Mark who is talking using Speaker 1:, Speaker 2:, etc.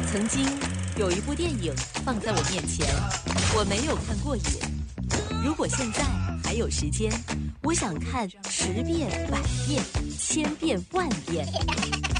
Speaker 1: 曾经有一部电影放在我面前，我没有看过瘾。如果现在还有时间，我想看10遍、100遍、1000遍、10000遍。